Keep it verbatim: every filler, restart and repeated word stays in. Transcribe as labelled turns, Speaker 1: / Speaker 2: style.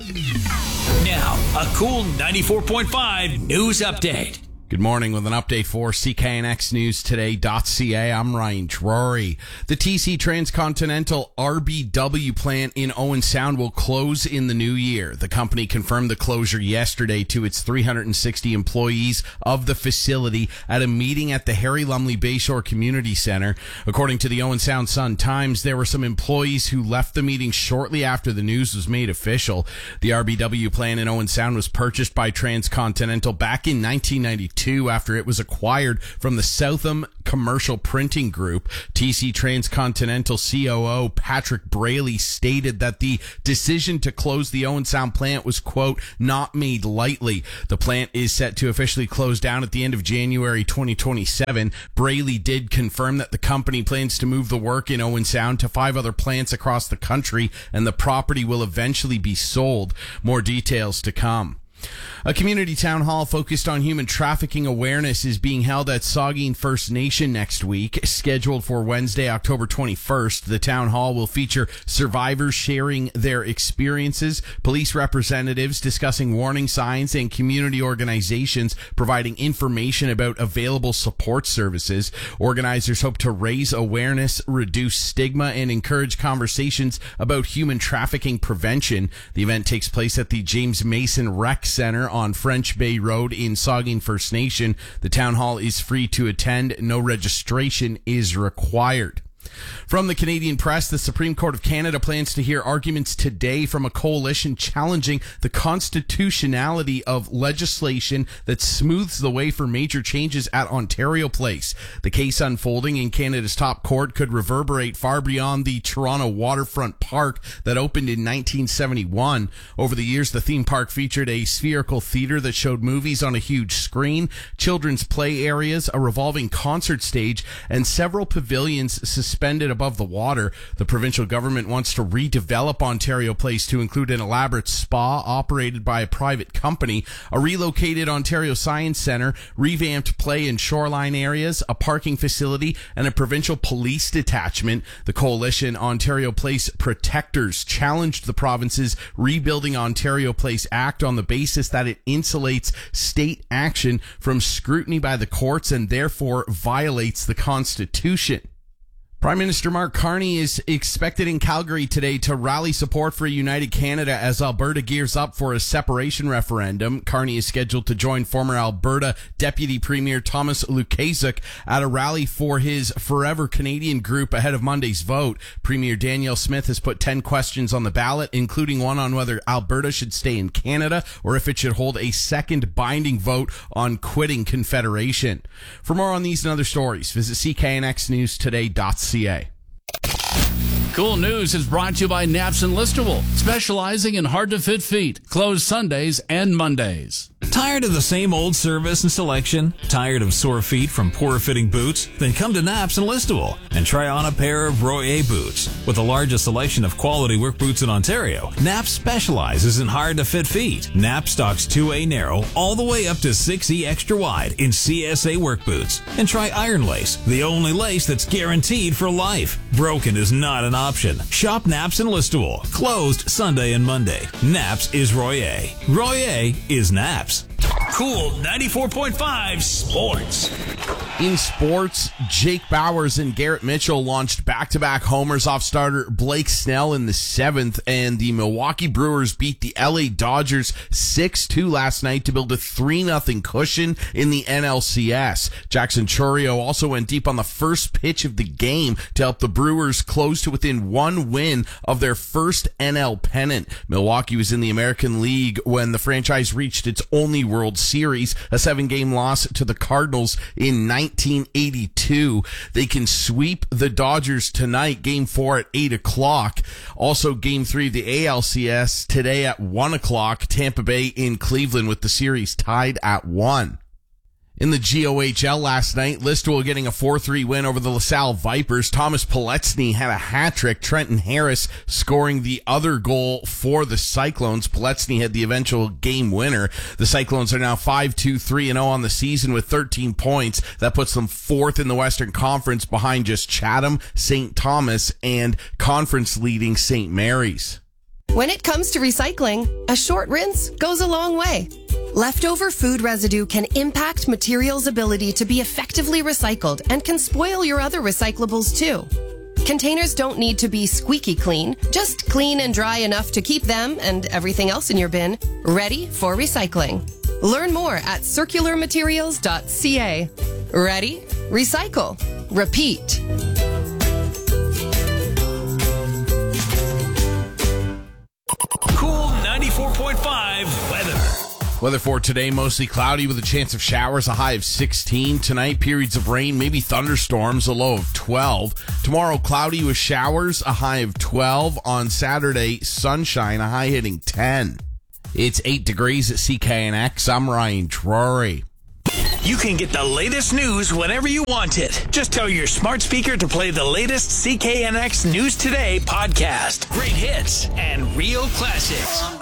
Speaker 1: Now, a cool ninety-four point five news update.
Speaker 2: Good morning with an update for C K N X News Today dot C A. I'm Ryan Drury. The T C Transcontinental R B W plant in Owen Sound will close in the new year. The company confirmed the closure yesterday to its three hundred sixty employees of the facility at a meeting at the Harry Lumley Bayshore Community Center. According to the Owen Sound Sun-Times, there were some employees who left the meeting shortly after the news was made official. The R B W plant in Owen Sound was purchased by Transcontinental back in nineteen ninety-two. After it was acquired from the Southam Commercial Printing Group. T C Transcontinental C O O Patrick Braley stated that the decision to close the Owen Sound plant was, quote, not made lightly. The plant is set to officially close down at the end of January twenty twenty-seven. Braley did confirm that the company plans to move the work in Owen Sound to five other plants across the country, and the property will eventually be sold. More details to come. A community town hall focused on human trafficking awareness is being held at Saugeen First Nation next week. Scheduled for Wednesday, October twenty-first, the town hall will feature survivors sharing their experiences, police representatives discussing warning signs, and community organizations providing information about available support services. Organizers hope to raise awareness, reduce stigma, and encourage conversations about human trafficking prevention. The event takes place at the James Mason Rec Center on French Bay Road in Saugeen First Nation. The town hall is free to attend. No registration is required. From the Canadian Press, the Supreme Court of Canada plans to hear arguments today from a coalition challenging the constitutionality of legislation that smooths the way for major changes at Ontario Place. The case unfolding in Canada's top court could reverberate far beyond the Toronto waterfront park that opened in nineteen seventy-one. Over the years, the theme park featured a spherical theater that showed movies on a huge screen, children's play areas, a revolving concert stage, and several pavilions suspended above the water. The provincial government wants to redevelop Ontario Place to include an elaborate spa operated by a private company, a relocated Ontario Science Centre, revamped play and shoreline areas, a parking facility, and a provincial police detachment. The coalition Ontario Place Protectors challenged the province's Rebuilding Ontario Place Act on the basis that it insulates state action from scrutiny by the courts and therefore violates the Constitution. Prime Minister Mark Carney is expected in Calgary today to rally support for a united Canada as Alberta gears up for a separation referendum. Carney is scheduled to join former Alberta Deputy Premier Thomas Lukaszuk at a rally for his Forever Canadian group ahead of Monday's vote. Premier Danielle Smith has put ten questions on the ballot, including one on whether Alberta should stay in Canada or if it should hold a second binding vote on quitting Confederation. For more on these and other stories, visit C K N X News Today dot C A.
Speaker 3: Cool News is brought to you by Naps and Listable, specializing in hard-to-fit feet, closed Sundays and Mondays.
Speaker 4: Tired of the same old service and selection? Tired of sore feet from poor-fitting boots? Then come to Naps and Listable and try on a pair of Royer boots. With the largest selection of quality work boots in Ontario, Naps specializes in hard-to-fit feet. Naps stocks two A narrow all the way up to six E extra wide in C S A work boots. And try Iron Lace, the only lace that's guaranteed for life. Broken is not an option. Shop Naps and Listable, closed Sunday and Monday. Naps is Royer. Royer is Naps.
Speaker 1: Cool ninety-four point five Sports.
Speaker 2: In sports, Jake Bowers and Garrett Mitchell launched back-to-back homers off starter Blake Snell in the seventh, and the Milwaukee Brewers beat the L A Dodgers six two last night to build a three nothing cushion in the N L C S. Jackson Chourio also went deep on the first pitch of the game to help the Brewers close to within one win of their first N L pennant. Milwaukee was in the American League when the franchise reached its only World Series, a seven-game loss to the Cardinals in nineteen eighty-two. They can sweep the Dodgers tonight, game four at eight o'clock. Also, game three of the A L C S today at one o'clock. Tampa Bay in Cleveland with the series tied at one. In the G O H L last night, Listowel getting a four three win over the LaSalle Vipers. Thomas Poletsny had a hat-trick. Trenton Harris scoring the other goal for the Cyclones. Poletsny had the eventual game winner. The Cyclones are now five two three and oh on the season with thirteen points. That puts them fourth in the Western Conference behind just Chatham, Saint Thomas, and conference-leading Saint Mary's.
Speaker 5: When it comes to recycling, a short rinse goes a long way. Leftover food residue can impact materials' ability to be effectively recycled and can spoil your other recyclables too. Containers don't need to be squeaky clean, just clean and dry enough to keep them and everything else in your bin ready for recycling. Learn more at circular materials dot c a. Ready? Recycle. Repeat.
Speaker 1: Cool ninety-four point five weather.
Speaker 2: Weather for today, mostly cloudy with a chance of showers, a high of sixteen. Tonight, periods of rain, maybe thunderstorms, a low of twelve. Tomorrow, cloudy with showers, a high of twelve. On Saturday, sunshine, a high hitting ten. It's eight degrees at C K N X. I'm Ryan Drury.
Speaker 1: You can get the latest news whenever you want it. Just tell your smart speaker to play the latest C K N X News Today podcast. Great hits and real classics.